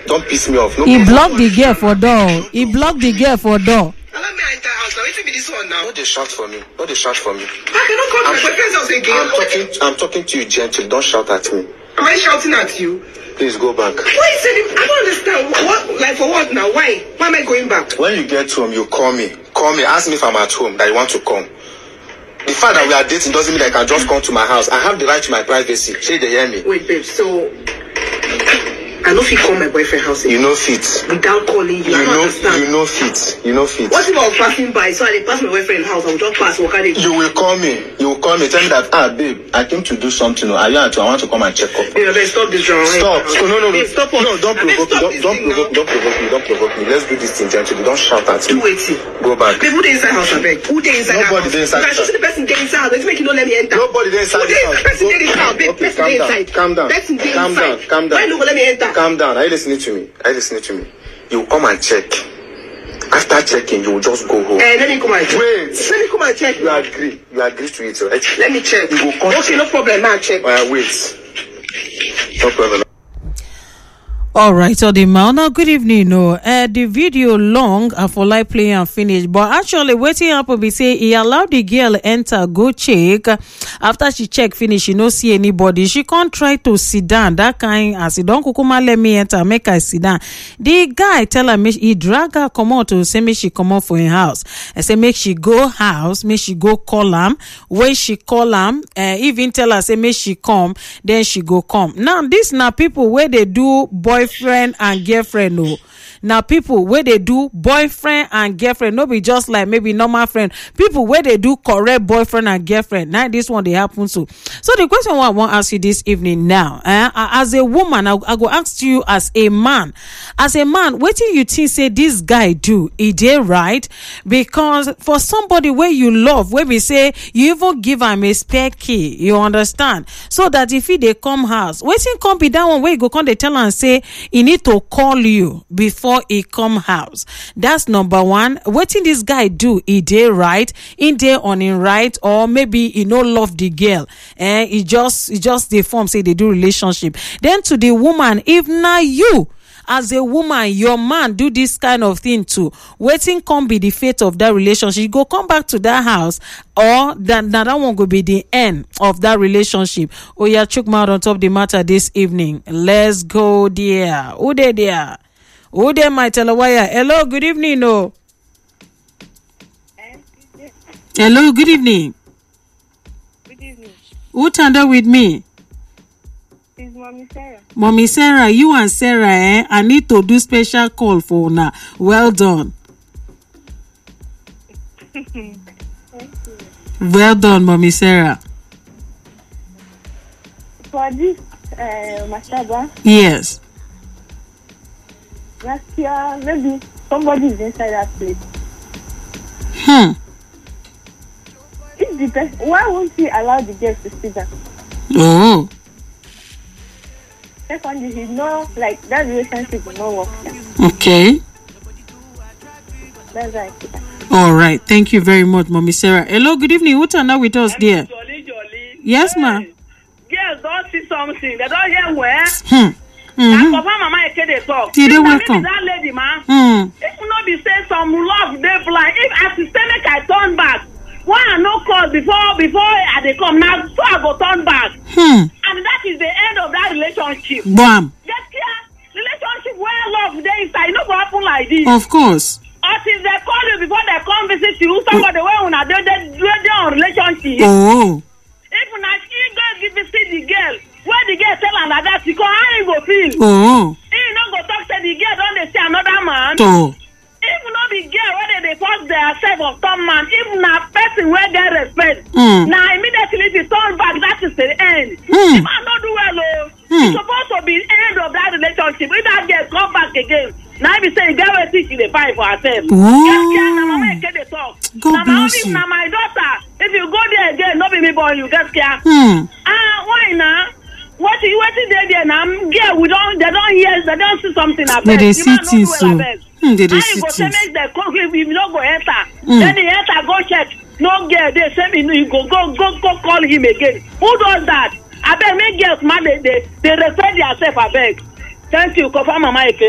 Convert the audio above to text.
Don't piss me off. No, he blocked the girl for door. He blocked the girl for door. Allow me enter house now. Wait me this one now. Don't they shout for me. Don't they shout for me. I cannot come to my boyfriend's house again. I'm talking to you gently. Don't shout at me. Am I shouting at you? Please go back. Why is it? I don't understand. What? Like for what now? Why? Why am I going back? When you get home, you call me. Call me. Ask me if I'm at home that you want to come. The fact that we are dating doesn't mean that I can just come to my house. I have the right to my privacy. Say they hear me. Wait, babe. So I know if you call my boyfriend's house again. You know fit. Without calling you. I don't understand. You know fit. You know fit. What if I was passing by? So I pass my boyfriend's house. I will just pass. You will call me. You will call me. Tell me that babe, I came to do something. Are you at I want to come and check up. Yeah, babe, stop this drama. Stop. No. Babe, stop. No, don't provoke me. Don't provoke me. Let's do this thing gently. Don't shout at me. Do waiting. Go back. Babe, who dey inside house, abeg? Who dey inside house? Nobody dey inside house. You see the person dey inside house. Let's make you not let me enter. Nobody dey inside house. Person dey inside. Babe, person dey inside. Calm down. Person dey inside. Calm down. Why you no go let me enter? Calm down. Are you listening to me? You come and check. After checking, you will just go home. Let me come and check. Wait. Let me come and check. You agree to it, right? Let me check. You will come. Okay, no problem. Now check. Wait. No problem. All right, Odima. Now, good evening. The video long for live play and finish, but actually, waiting up will be say he allowed the girl enter, go check. After she check finish, she no see anybody. She can't try to sit down. That kind as he don't kukuma let me enter, make her sit down. The guy tell her he drag her come out to say make she come out for her house. I say make she go house, make she go call him. When she call him, even tell her say make she come, then she go come. Now this now people where they do boyfriend and girlfriend. No, now people where they do boyfriend and girlfriend, no be just like maybe normal friend. People where they do correct boyfriend and girlfriend. Now this one they happen to. So the question I want to ask you this evening now, as a woman, I go ask you as a man. As a man, what do you think say this guy do? Is they right? Because for somebody where you love, where we say you even give him a spare key, you understand? So that if they come house, waiting come be that one where you go come they tell and say he need to call you before he come house. That's number one. What did this guy do? He dey right, in there on in right, or maybe he no love the girl. He just the form say they do relationship. Then to the woman, if now you as a woman, your man do this kind of thing too, waiting come be the fate of that relationship. You go come back to that house, or that one go be the end of that relationship. Oh yeah, Chukma on top the matter this evening. Let's go there. Who there? Who there, my telewire? Hello, good evening. No. Hello, good evening. Good evening. Who turned up with me? It's Mommy Sarah. Mommy Sarah, you and Sarah, I need to do special call for now. Well done. Thank you. Well done, Mommy Sarah. For this, Mashaba, Yes. last year, maybe somebody is inside that place. It depends. Why won't he allow the girls to sit down? Oh. Secondly, he know like that relationship will not work. Okay. That's right. All right. Thank you very much, Mommy Sarah. Hello, good evening. Who turned up with us there? Jolly. Yes, ma'am. Girls don't see something. They don't hear where. Mm-hmm. Mama Ekede talk. See, they welcome. That lady, man. Mm. If you not be say some love, they fly. If I systemic, I turn back. Why I no call before I they come now? So I go turn back. And that is the end of that relationship. Bam. Just relationship where love they inside. No go happen like this. Of course. Until they call you before they come visit you, somebody where una they on relationship. Oh. If una go visit the girl, where the girl tell her that she come, how you go feel? Oh. He no go talk say the girl don dey see another man. Oh. If no be girl whether they force themselves of some man, if na person wey get respect, na immediately to turn back, that is the end. If I no do well, it's supposed to be end of that relationship. If that girl come back again, now if you say girl will teach you the fight for herself. Yes, na mama get the talk. God bless you. Na my daughter. If you go there again, no be me born you, get scared. Why now? What is there now? Girl, they don't hear, they don't see something about it. They see things so. They see go things. make the cook if you no go enter. Then he enter, go check. No girl, they say me you go call him again. Who does that? I beg make girls man they respect themselves, I beg. Thank you, confirm Mama Eke.